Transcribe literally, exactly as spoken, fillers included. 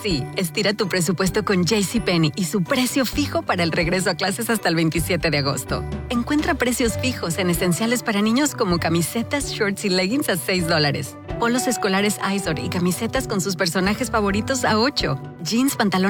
Sí, estira tu presupuesto con JCPenney y su precio fijo para el regreso a clases hasta el veintisiete de agosto. Encuentra precios fijos en esenciales para niños como camisetas, shorts y leggings a seis dólares. Polos escolares Izod y camisetas con sus personajes favoritos a ocho. Jeans, pantalones